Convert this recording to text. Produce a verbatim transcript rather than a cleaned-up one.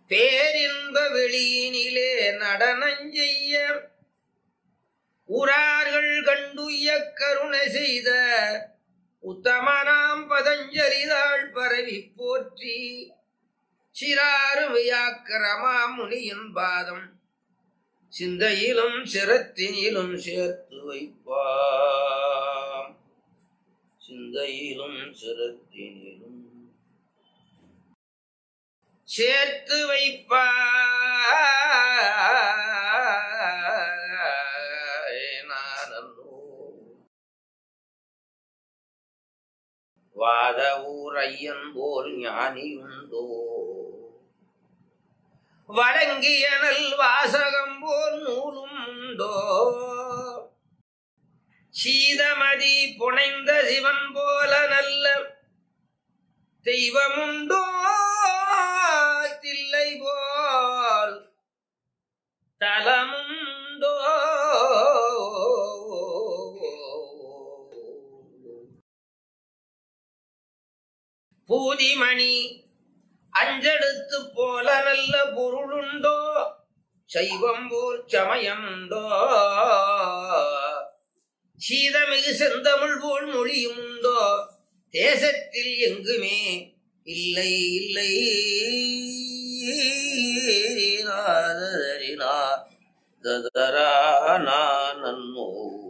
பேரின்ப வெளியினிலே நடனஞ்செய்ய ஊரார்கள் கண்டுய கருணை செய்த உத்தமனாம் பதஞ்சலிதாள் பரவி போற்றி சிறாருமையாக்கிரமா முனியின் பாதம் சிந்தையிலும் சிரத்தினிலும் சேர்த்து வைப்பாம். சிந்தையிலும் சிரத்தினிலும் சேர்த்து வைப்பா வாத ஊரையன் போல் ஞானியுண்டோ வழங்கியனல் வாசகம் போல் நூலும் உண்டோ சீதமதி புனைந்த சிவன் போல நல்ல தெய்வமுண்டோ தில்லை போல் தலமுண்டோ பூதிமணி அஞ்செடுத்து போல நல்ல பொருளுண்டோ சைவம் போல் சமயமுண்டோ சீதமிகு செந்தமிழ் போல் மொழியும் உண்டோ தேசத்தில் எங்குமே இல்லை இல்லை ததரா நன்னோ